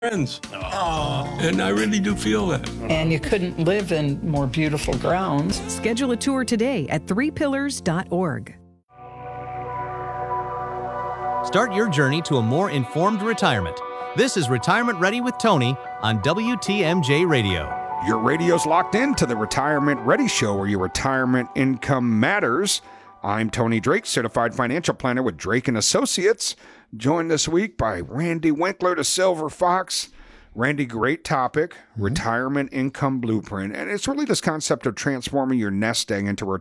friends. And I really do feel that. And you couldn't live in more beautiful grounds. Schedule a tour today at threepillars.org. Start your journey to a more informed retirement. This is Retirement Ready with Tony on WTMJ Radio. Your radio's locked into the Retirement Ready Show, where your retirement income matters. I'm Tony Drake, certified financial planner with Drake & Associates, joined this week by Randy Winkler, the Silver Fox. Randy, great topic, retirement income blueprint. And it's really this concept of transforming your nest egg into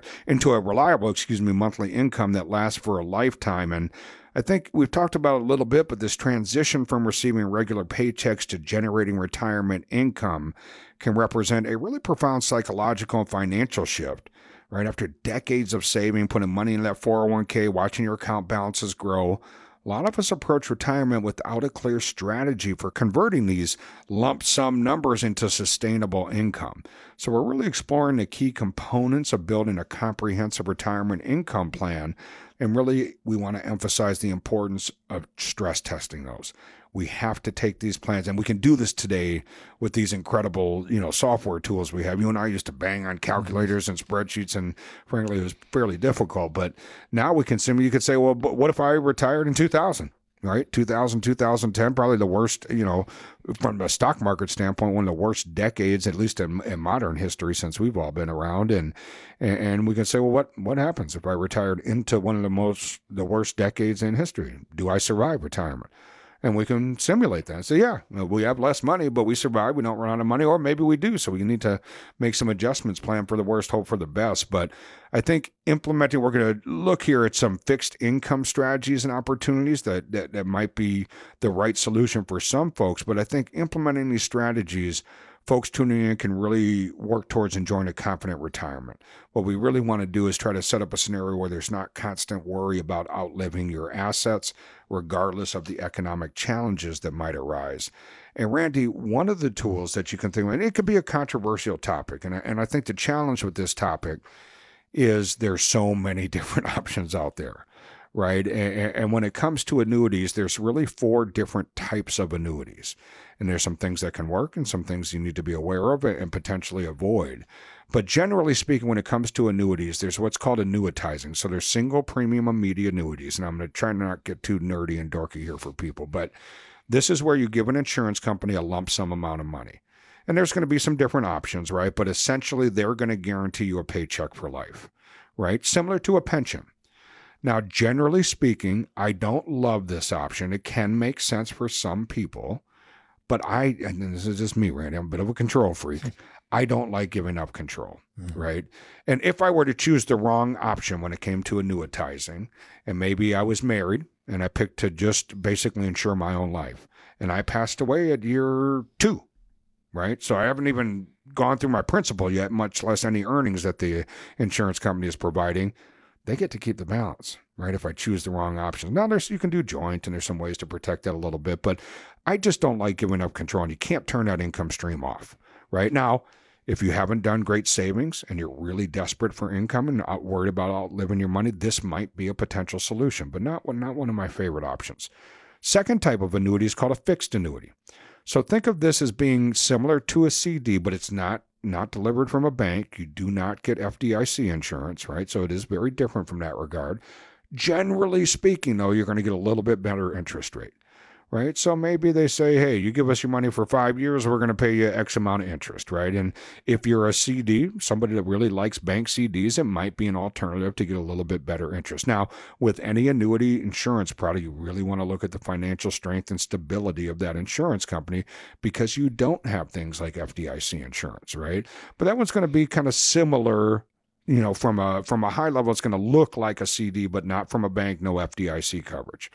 a reliable, monthly income that lasts for a lifetime. And I think we've talked about it a little bit, but this transition from receiving regular paychecks to generating retirement income can represent a really profound psychological and financial shift. Right after decades of saving, putting money in that 401k, watching your account balances grow, a lot of us approach retirement without a clear strategy for converting these lump sum numbers into sustainable income. So we're really exploring the key components of building a comprehensive retirement income plan. And really, we want to emphasize the importance of stress testing those. We have to take these plans, and we can do this today with these incredible, software tools we have. You and I used to bang on calculators and spreadsheets, and frankly, it was fairly difficult. But now you could say, well, but what if I retired in 2000? Right? 2000, 2010, probably the worst, from a stock market standpoint, one of the worst decades, at least in modern history, since we've all been around. And we can say, well, what happens if I retired into one of the worst decades in history? Do I survive retirement? And we can simulate that and say, yeah, we have less money, but we survive. We don't run out of money, or maybe we do. So we need to make some adjustments, plan for the worst, hope for the best. But I think implementing, we're going to look here at some fixed income strategies and opportunities that might be the right solution for some folks. But I think implementing these strategies, folks tuning in can really work towards enjoying a confident retirement. What we really want to do is try to set up a scenario where there's not constant worry about outliving your assets, regardless of the economic challenges that might arise. And Randy, one of the tools that you can think of, and it could be a controversial topic, and I think the challenge with this topic is there's so many different options out there, right? And when it comes to annuities, there's really 4 different types of annuities. And there's some things that can work and some things you need to be aware of and potentially avoid. But generally speaking, when it comes to annuities, there's what's called annuitizing. So there's single premium immediate annuities. And I'm going to try not to get too nerdy and dorky here for people. But this is where you give an insurance company a lump sum amount of money. And there's going to be some different options, right? But essentially, they're going to guarantee you a paycheck for life, right? Similar to a pension. Now, generally speaking, I don't love this option. It can make sense for some people. But and this is just me, Randy, I'm a bit of a control freak. I don't like giving up control, right? And if I were to choose the wrong option when it came to annuitizing, and maybe I was married and I picked to just basically insure my own life, and I passed away at year 2, right? So I haven't even gone through my principal yet, much less any earnings that the insurance company is providing. They get to keep the balance, right? If I choose the wrong option. Now, you can do joint, and there's some ways to protect that a little bit, but I just don't like giving up control, and you can't turn that income stream off, right? Now, if you haven't done great savings and you're really desperate for income and not worried about outliving your money, this might be a potential solution, but not one of my favorite options. Second type of annuity is called a fixed annuity. So think of this as being similar to a CD, but it's not delivered from a bank. You do not get FDIC insurance, right? So it is very different from that regard. Generally speaking, though, you're going to get a little bit better interest rate, right? So maybe they say, hey, you give us your money for 5 years, we're going to pay you X amount of interest, right? And if you're a CD, somebody that really likes bank CDs, it might be an alternative to get a little bit better interest. Now, with any annuity insurance product, you really want to look at the financial strength and stability of that insurance company, because you don't have things like FDIC insurance, right? But that one's going to be kind of similar. From a high level, it's going to look like a CD, but not from a bank, no FDIC coverage.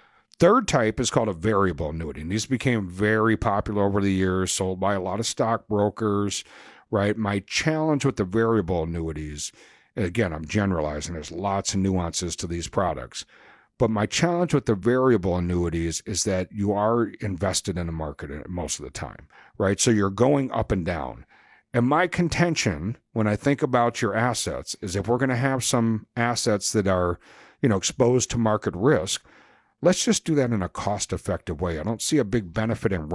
Third type is called a variable annuity. And these became very popular over the years, sold by a lot of stockbrokers, right? My challenge with the variable annuities, again, I'm generalizing, there's lots of nuances to these products. But my challenge with the variable annuities is that you are invested in the market most of the time, right? So you're going up and down. And my contention when I think about your assets is if we're going to have some assets that are, exposed to market risk, let's just do that in a cost-effective way. I don't see a big benefit in